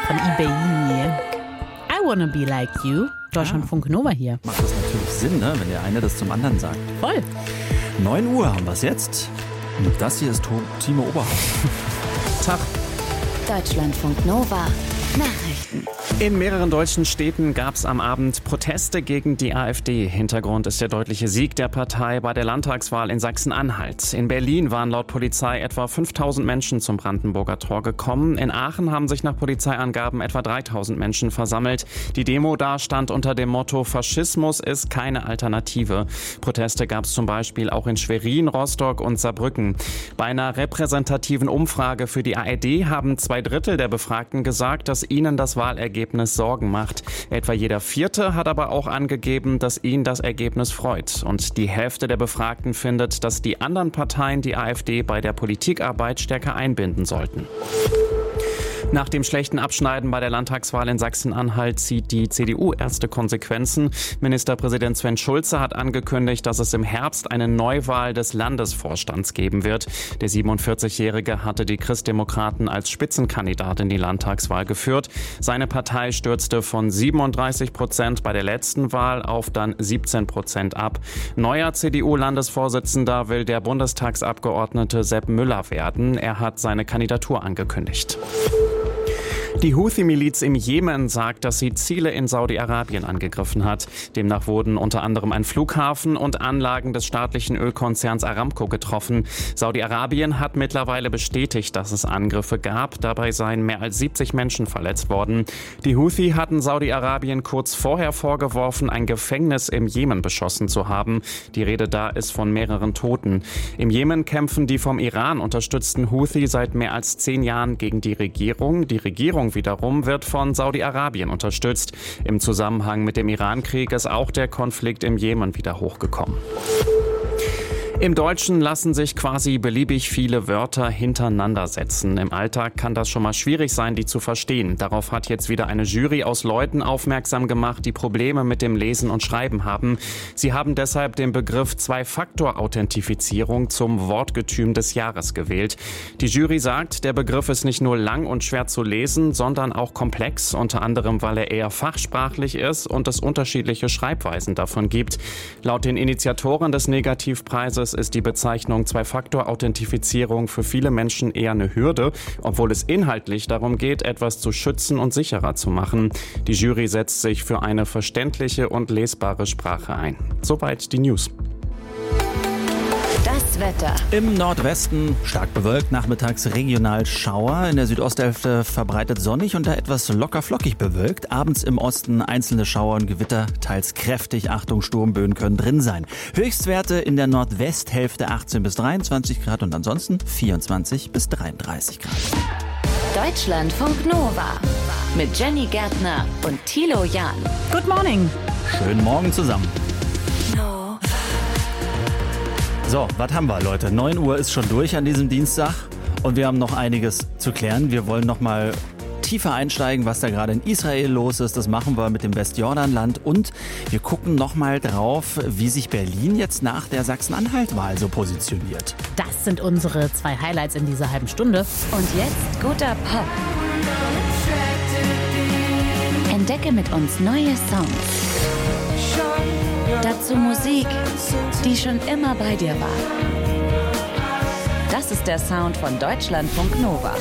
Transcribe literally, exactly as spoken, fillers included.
von I B I. I wanna be like you. Deutschlandfunk Nova hier. Macht das natürlich Sinn, ne? Wenn der eine das zum anderen sagt. Voll. neun Uhr haben wir es jetzt. Und das hier ist Timo Oberhausen. Tag. Deutschlandfunk Nova. Nachrichten. In mehreren deutschen Städten gab es am Abend Proteste gegen die AfD. Hintergrund ist der deutliche Sieg der Partei bei der Landtagswahl in Sachsen-Anhalt. In Berlin waren laut Polizei etwa fünftausend Menschen zum Brandenburger Tor gekommen. In Aachen haben sich nach Polizeiangaben etwa dreitausend Menschen versammelt. Die Demo da stand unter dem Motto Faschismus ist keine Alternative. Proteste gab es zum Beispiel auch in Schwerin, Rostock und Saarbrücken. Bei einer repräsentativen Umfrage für die A R D haben zwei Drittel der Befragten gesagt, dass ihnen das Wahlergebnis Sorgen macht. Etwa jeder Vierte hat aber auch angegeben, dass ihn das Ergebnis freut. Und die Hälfte der Befragten findet, dass die anderen Parteien die AfD bei der Politikarbeit stärker einbinden sollten. Nach dem schlechten Abschneiden bei der Landtagswahl in Sachsen-Anhalt zieht die C D U erste Konsequenzen. Ministerpräsident Sven Schulze hat angekündigt, dass es im Herbst eine Neuwahl des Landesvorstands geben wird. Der siebenundvierzigjährige hatte die Christdemokraten als Spitzenkandidat in die Landtagswahl geführt. Seine Partei stürzte von siebenunddreißig Prozent bei der letzten Wahl auf dann siebzehn Prozent ab. Neuer C D U-Landesvorsitzender will der Bundestagsabgeordnete Sepp Müller werden. Er hat seine Kandidatur angekündigt. Die Houthi-Miliz im Jemen sagt, dass sie Ziele in Saudi-Arabien angegriffen hat. Demnach wurden unter anderem ein Flughafen und Anlagen des staatlichen Ölkonzerns Aramco getroffen. Saudi-Arabien hat mittlerweile bestätigt, dass es Angriffe gab. Dabei seien mehr als siebzig Menschen verletzt worden. Die Houthi hatten Saudi-Arabien kurz vorher vorgeworfen, ein Gefängnis im Jemen beschossen zu haben. Die Rede da ist von mehreren Toten. Im Jemen kämpfen die vom Iran unterstützten Houthi seit mehr als zehn Jahren gegen die Regierung. Die Regierung wiederum wird von Saudi-Arabien unterstützt. Im Zusammenhang mit dem Irankrieg ist auch der Konflikt im Jemen wieder hochgekommen. Im Deutschen lassen sich quasi beliebig viele Wörter hintereinander setzen. Im Alltag kann das schon mal schwierig sein, die zu verstehen. Darauf hat jetzt wieder eine Jury aus Leuten aufmerksam gemacht, die Probleme mit dem Lesen und Schreiben haben. Sie haben deshalb den Begriff Zwei-Faktor-Authentifizierung zum Wortgetüm des Jahres gewählt. Die Jury sagt, der Begriff ist nicht nur lang und schwer zu lesen, sondern auch komplex, unter anderem, weil er eher fachsprachlich ist und es unterschiedliche Schreibweisen davon gibt. Laut den Initiatoren des Negativpreises ist die Bezeichnung Zwei-Faktor-Authentifizierung für viele Menschen eher eine Hürde, obwohl es inhaltlich darum geht, etwas zu schützen und sicherer zu machen. Die Jury setzt sich für eine verständliche und lesbare Sprache ein. Soweit die News. Das Wetter. Im Nordwesten stark bewölkt, nachmittags regional Schauer. In der Südosthälfte verbreitet sonnig und da etwas locker flockig bewölkt. Abends im Osten einzelne Schauer und Gewitter, teils kräftig. Achtung, Sturmböen können drin sein. Höchstwerte in der Nordwesthälfte achtzehn bis dreiundzwanzig Grad und ansonsten vierundzwanzig bis dreiunddreißig Grad. Deutschlandfunk Nova. Mit Jenny Gärtner und Thilo Jahn. Good morning. Schönen Morgen zusammen. So, was haben wir, Leute? neun Uhr ist schon durch an diesem Dienstag und wir haben noch einiges zu klären. Wir wollen noch mal tiefer einsteigen, was da gerade in Israel los ist. Das machen wir mit dem Westjordanland und wir gucken noch mal drauf, wie sich Berlin jetzt nach der Sachsen-Anhalt-Wahl so positioniert. Das sind unsere zwei Highlights in dieser halben Stunde. Und jetzt guter Pop. Entdecke mit uns neue Songs. Dazu Musik, die schon immer bei dir war. Das ist der Sound von Deutschlandfunk Nova.